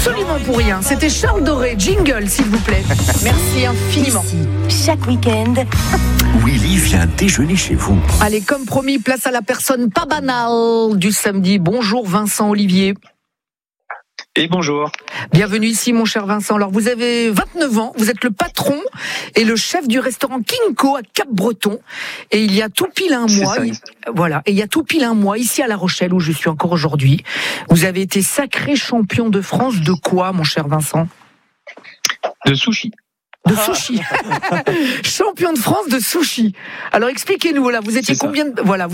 Absolument pour rien. C'était Charles Doré. Jingle, s'il vous plaît. Merci infiniment. Ici, chaque week-end, Willy vient déjeuner chez vous. Allez, comme promis, place à la personne pas banale du samedi. Bonjour Vincent Olivier. Et bonjour. Bienvenue ici, mon cher Vincent. Alors, vous avez 29 ans, vous êtes le patron et le chef du restaurant Kinko à Cap-Breton. Et il y a tout pile un mois, et il y a tout pile un mois, ici à La Rochelle, où je suis encore aujourd'hui, vous avez été sacré champion de France de quoi, mon cher Vincent ? De sushi. De sushi. Champion de France de sushi. Alors, expliquez-nous, là, vous étiez combien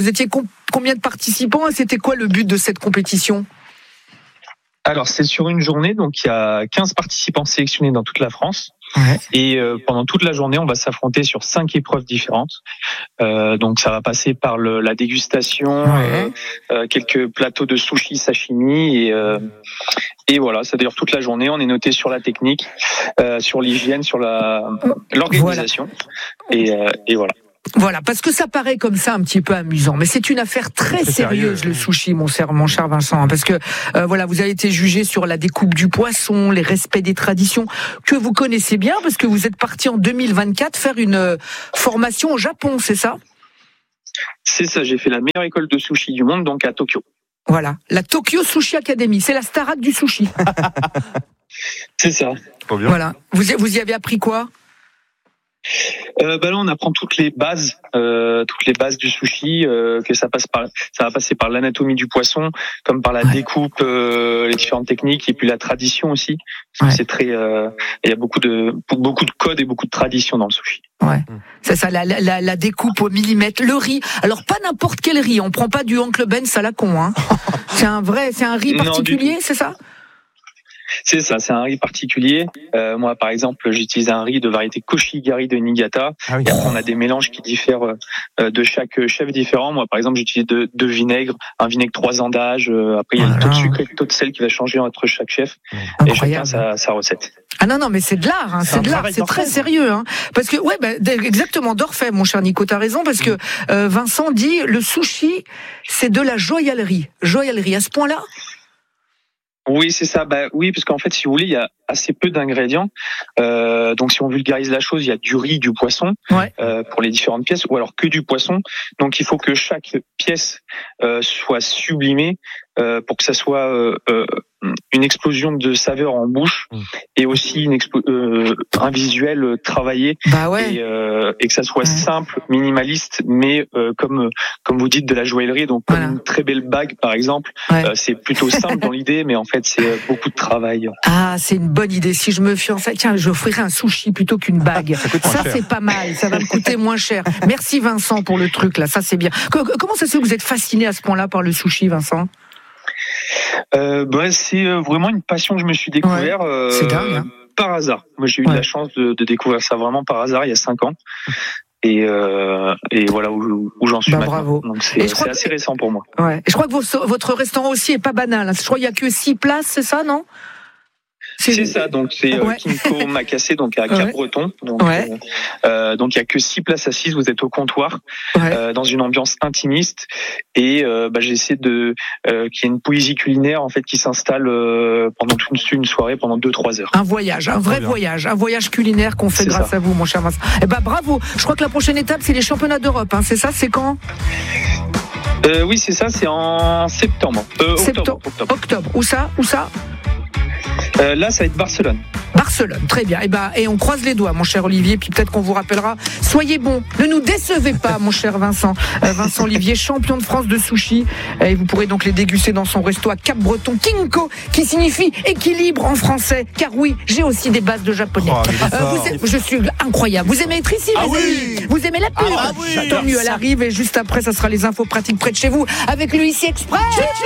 de participants et c'était quoi le but de cette compétition ? Alors, c'est sur une journée, donc il y a 15 participants sélectionnés dans toute la France. Ouais. Et pendant toute la journée, on va s'affronter sur 5 épreuves différentes. Donc, ça va passer par la dégustation, quelques plateaux de sushi, sashimi, et voilà. Ça dure toute la journée. On est noté sur la technique, sur l'hygiène, sur l'organisation, et voilà. Voilà, parce que ça paraît comme ça un petit peu amusant, mais c'est une affaire très sérieuse, le sushi, mon cher Vincent, parce que vous avez été jugé sur la découpe du poisson, les respects des traditions que vous connaissez bien, parce que vous êtes parti en 2024 faire une formation au Japon, c'est ça ? C'est ça, j'ai fait la meilleure école de sushi du monde, donc à Tokyo. Voilà, la Tokyo Sushi Academy, c'est la Starac du sushi. C'est ça. Voilà, vous y avez appris quoi ? Là, on apprend toutes les bases du sushi, que ça va passer par l'anatomie du poisson, comme par la découpe, les différentes techniques, et puis la tradition aussi. Parce que c'est très, il y a beaucoup de codes et beaucoup de traditions dans le sushi. Ouais. C'est ça, la découpe au millimètre, le riz. Alors pas n'importe quel riz, on prend pas du Oncle Ben's à la con, hein. C'est un riz particulier, c'est ça ? C'est ça, c'est un riz particulier. Moi, par exemple, j'utilise un riz de variété Koshigari de Niigata. Ah oui. Et après, on a des mélanges qui diffèrent de chaque chef différent. Moi, par exemple, j'utilise deux vinaigres, un vinaigre 3 ans d'âge. Après, il y a le taux de sucre et le taux de sel qui va changer entre chaque chef. Et chacun sa recette. Ah non, mais c'est de l'art, hein, c'est de l'art, c'est très sérieux, hein. Parce que, exactement, d'orfèvre, mon cher Nico, t'as raison, parce que Vincent dit, le sushi, c'est de la joaillerie. Joaillerie, à ce point-là ? Oui, c'est ça. Oui, parce qu'en fait, si vous voulez, il y a assez peu d'ingrédients. Donc, si on vulgarise la chose, il y a du riz, du poisson pour les différentes pièces, ou alors que du poisson. Donc, il faut que chaque pièce soit sublimée pour que ça soit une explosion de saveurs en bouche et aussi un visuel travaillé et que ça soit simple, minimaliste, mais comme vous dites, de la joaillerie. Donc, comme une très belle bague, par exemple, c'est plutôt simple dans l'idée, mais en fait, c'est beaucoup de travail. Ah, c'est une bonne idée. Si je me fiançais, tiens, j'offrirais un sushi plutôt qu'une bague. Ça c'est pas mal. Ça va me coûter moins cher. Merci Vincent pour le truc là. Ça c'est bien. Comment ça se fait que vous êtes fasciné à ce point-là par le sushi, Vincent ? C'est vraiment une passion que je me suis découvert c'est dingue, hein. Par hasard. Moi, j'ai eu de la chance de découvrir ça vraiment par hasard il y a 5 ans. Et voilà où j'en suis maintenant. Bravo. Donc c'est assez récent pour moi. Ouais. Et je crois que votre restaurant aussi est pas banal. Je crois qu'il y a que 6 places, c'est ça, non ? C'est ça, donc c'est Kinko Macassé, donc à Cap-Breton. Donc il y a que 6 places assises, vous êtes au comptoir, dans une ambiance intimiste, et j'ai essayé qu'il y ait une poésie culinaire en fait qui s'installe pendant toute une soirée, pendant 2-3 heures. Un voyage, un vrai voyage, un voyage culinaire qu'on fait grâce à vous, mon cher Vincent. Bravo. Je crois que la prochaine étape c'est les championnats d'Europe, hein, c'est ça, c'est quand ? Oui, c'est ça, c'est en septembre. Octobre. Où ça ? Là, ça va être Barcelone. Barcelone, très bien. Et on croise les doigts, mon cher Olivier, puis peut-être qu'on vous rappellera. Soyez bon, ne nous décevez pas, mon cher Vincent. Vincent Olivier, champion de France de sushi. Et vous pourrez donc les déguster dans son resto à Cap-Breton, Kinko, qui signifie équilibre en français. Car oui, j'ai aussi des bases de japonais. Je suis incroyable. Vous aimez être ici, les amis ? Vous aimez la pub ? Tant mieux, elle arrive. Et juste après, ça sera les infos pratiques près de chez vous avec le ICI Express.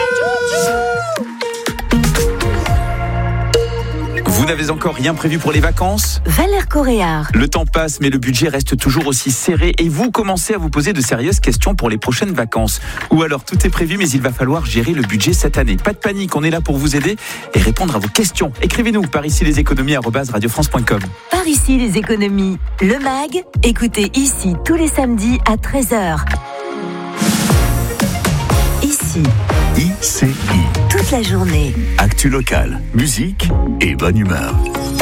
Vous n'avez encore rien prévu pour les vacances ? Valère Coréard. Le temps passe, mais le budget reste toujours aussi serré et vous commencez à vous poser de sérieuses questions pour les prochaines vacances. Ou alors tout est prévu, mais il va falloir gérer le budget cette année. Pas de panique, on est là pour vous aider et répondre à vos questions. Écrivez-nous par ici leséconomies@radiofrance.com. Par ici les économies. Le MAG, écoutez ici tous les samedis à 13h. Ici. ICI. Toute la journée. Actu locale, musique et bonne humeur.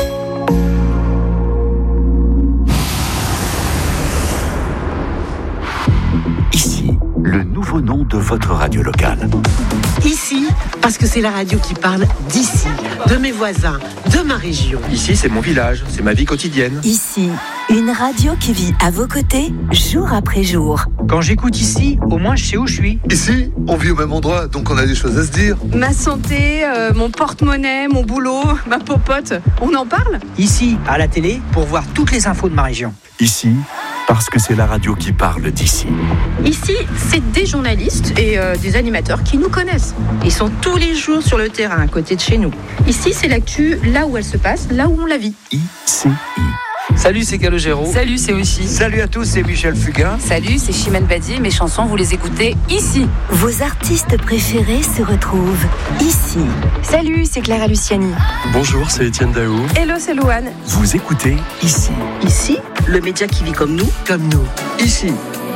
Ici, le nouveau nom de votre radio locale. Ici, parce que c'est la radio qui parle d'ici, de mes voisins, de ma région. Ici, c'est mon village, c'est ma vie quotidienne. Ici, une radio qui vit à vos côtés, jour après jour. Quand j'écoute ici, au moins je sais où je suis. Ici, on vit au même endroit, donc on a des choses à se dire. Ma santé, mon porte-monnaie, mon boulot, ma popote, on en parle ? Ici, à la télé, pour voir toutes les infos de ma région. Ici, parce que c'est la radio qui parle d'ici. Ici, c'est des journalistes et des animateurs qui nous connaissent. Ils sont tous les jours sur le terrain, à côté de chez nous. Ici, c'est l'actu, là où elle se passe, là où on la vit. ICI. Salut, c'est Calogero. Salut, c'est Aussi. Salut à tous, c'est Michel Fugain. Salut, c'est Chimène Badi. Mes chansons, vous les écoutez ici. Vos artistes préférés se retrouvent ici. Salut, c'est Clara Luciani. Bonjour, c'est Étienne Daou. Hello, c'est Louane. Vous écoutez ici. Ici, le média qui vit comme nous. Ici.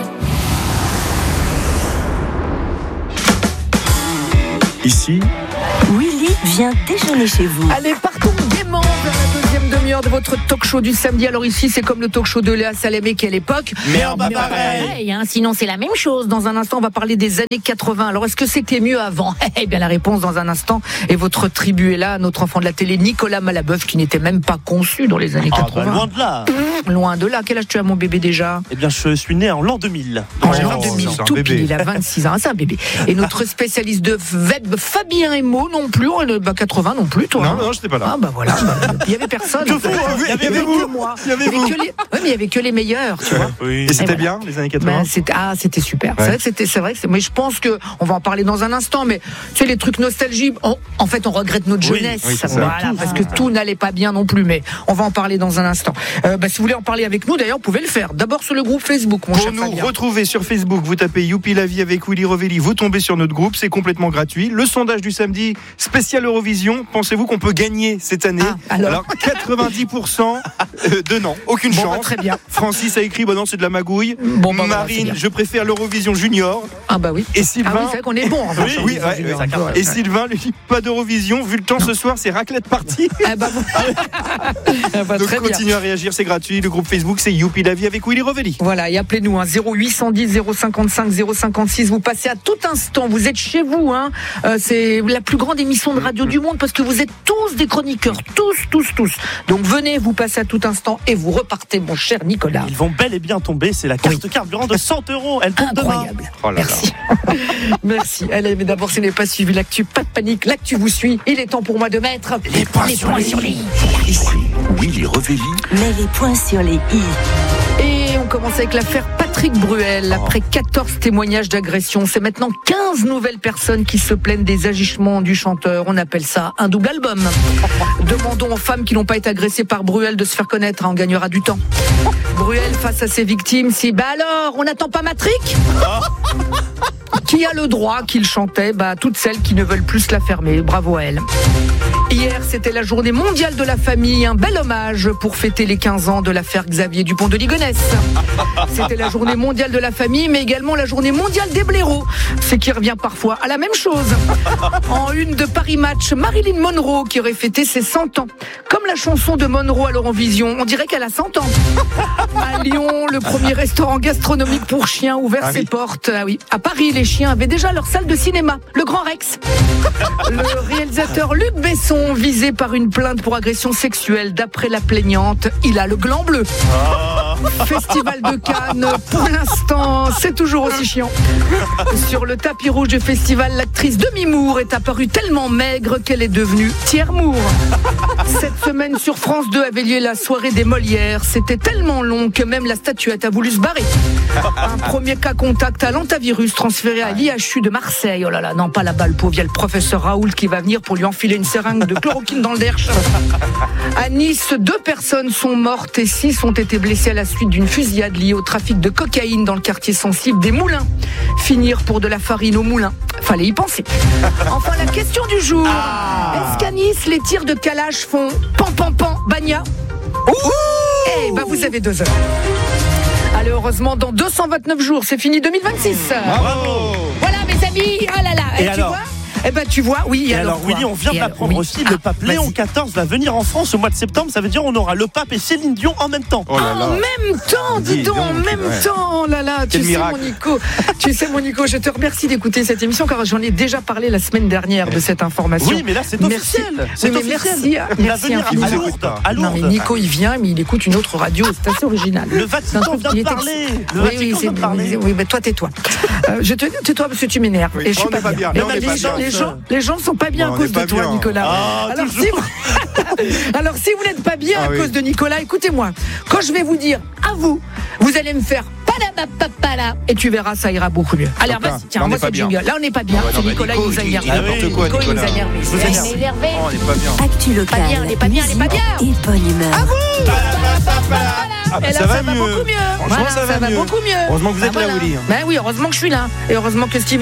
Ici, Willy vient déjeuner chez vous. Allez, partons gaiement vers la deuxième demi-heure de votre talk show du samedi. Alors ici, c'est comme le talk show de Léa Salamé, quelle époque. Merde, pareil. Hein, sinon, c'est la même chose. Dans un instant, on va parler des années 80. Alors, est-ce que c'était mieux avant ? Eh bien, la réponse dans un instant. Et votre tribu est là, notre enfant de la télé, Nicolas Malabeuf, qui n'était même pas conçu dans les années 80. Loin de là. Loin de là. Quel âge tu as, mon bébé, déjà ? Eh bien, je suis né en l'an 2000. En l'an 2000, tout pile, il a 26 ans. C'est un bébé. Et notre spécialiste de web, Fabien Emo, non plus. 80 non plus, toi. Non, je n'étais pas là. Ah, bah voilà. Il y avait personne. Que fou, il y avait que moi. Il y avait vous. Oui, mais il y avait que les meilleurs, tu vois. Oui. Et c'était bien, les années 80. C'était super. Ouais. C'est vrai que mais je pense que on va en parler dans un instant. Mais tu sais, les trucs nostalgie, en fait, on regrette notre jeunesse. Oui, voilà, parce que tout n'allait pas bien non plus. Mais on va en parler dans un instant. Si vous voulez en parler avec nous, d'ailleurs, vous pouvez le faire. D'abord sur le groupe Facebook, mon cher Pour nous Fabien. retrouver sur Facebook, vous tapez Youpi la vie avec Willy Rovelli, vous tombez sur notre groupe, c'est complètement gratuit. Le sondage du samedi, spécial Eurovision. Pensez-vous qu'on peut gagner cette année ? Alors 90% de non, aucune chance. Très bien. Francis a écrit, non, c'est de la magouille. Marine, voilà, je préfère l'Eurovision Junior. Ah bah oui. Et Sylvain, c'est vrai qu'on est bon. Oui, et Sylvain, lui dit pas d'Eurovision. Vu le temps ce soir, c'est raclette partie. Donc continuez à réagir, c'est gratuit. Le groupe Facebook, c'est Youpi la vie avec Willy Rovelli. Voilà, et appelez-nous 0810 055 056. Vous passez à tout instant. Vous êtes chez vous. C'est la plus grande émission de radio du monde parce que vous êtes tous des chroniqueurs, tous. Donc venez, vous passez à tout instant et vous repartez, mon cher Nicolas. Ils vont bel et bien tomber. C'est la carte carburant de 100 €. Elle tombe incroyable. Oh là Merci. Merci. Allez, mais d'abord, si vous n'avez pas suivi l'actu, pas de panique. L'actu vous suit. Il est temps pour moi de mettre les points sur les i. Ici, Willy Rovelli. Mets les points sur les i. Et on commence avec l'affaire Patrick Bruel. Après 14 témoignages d'agression, c'est maintenant 15 nouvelles personnes qui se plaignent des agissements du chanteur. On appelle ça un double album. Demandons aux femmes qui n'ont pas été agressées par Bruel de se faire connaître. On gagnera du temps. Bruel face à ses victimes. Alors, on n'attend pas Matrick ? Qui a le droit qu'il chantait ? Toutes celles qui ne veulent plus se la fermer. Bravo à elle. Hier, c'était la journée mondiale de la famille. Un bel hommage pour fêter les 15 ans de l'affaire Xavier Dupont de Ligonnès. C'était la journée mondiale de la famille, mais également la journée mondiale des blaireaux. Ce qui revient parfois à la même chose. En une de Paris Match, Marilyn Monroe qui aurait fêté ses 100 ans. Comme la chanson de Monroe à l'Eurovision, on dirait qu'elle a 100 ans. À Lyon, le premier restaurant gastronomique pour chiens ouvert ses portes. Ah oui. À Paris, les chiens avaient déjà leur salle de cinéma, le Grand Rex. Le réalisateur Luc Besson, visé par une plainte pour agression sexuelle. D'après la plaignante, il a le gland bleu. Festival de Cannes, pour l'instant, c'est toujours aussi chiant. Sur le tapis rouge du festival, l'actrice Demi Moore est apparue tellement maigre qu'elle est devenue Thiers Moore. Cette semaine sur France 2 avait lieu la soirée des Molières. C'était tellement long que même la statuette a voulu se barrer. Un premier cas contact à l'antavirus transféré à l'IHU de Marseille. Oh là là, non pas la balle pauvre, il y a le professeur Raoult qui va venir pour lui enfiler une seringue de chloroquine dans le derche. À Nice, 2 personnes sont mortes et 6 ont été blessées à la suite d'une fusillade liée au trafic de cocaïne dans le quartier sensible des Moulins. Finir pour de la farine au moulin. Fallait y penser. Enfin, la question du jour. Est-ce qu'à Nice, les tirs de Kalash font pan, bagna ? Vous avez 2 heures. Allez, heureusement, dans 229 jours, c'est fini 2026. Bravo. Voilà, mes amis. ami. Oh là là. Et tu alors vois Eh ben tu vois, oui. Et alors Willy, on vient d'apprendre aussi, le pape Léon XIV va venir en France au mois de septembre. Ça veut dire on aura le pape et Céline Dion en même temps. En même temps, dis donc, en même temps. Oh là là, tu sais mon Nico, je te remercie d'écouter cette émission car j'en ai déjà parlé la semaine dernière de cette information. Oui, mais là c'est officiel. Merci. Il va venir à Lourdes. Non mais Nico il vient, mais il écoute une autre radio, c'est assez original. Le Vatican vient de parler. Oui, mais toi tais-toi. Tais-toi parce que tu m'énerves. Et je suis pas bien. Les gens sont pas bien à cause de toi, Nicolas. Alors si vous n'êtes pas bien à cause de Nicolas, écoutez-moi. Quand je vais vous dire à vous allez me faire palabapapala et tu verras, ça ira beaucoup mieux. Alors vas-y, tiens, moi c'est jingle. Là on n'est pas bien. C'est Nicolas, il nous a énervé. N'importe quoi, Nicolas. Il nous a énervé. On n'est pas bien. Actu local. On n'est pas bien. Et bonne humeur. À vous. Ça va beaucoup mieux. Franchement, ça va beaucoup mieux. Heureusement que vous êtes là, Willy. Ben oui, heureusement que je suis là. Et heureusement que Steve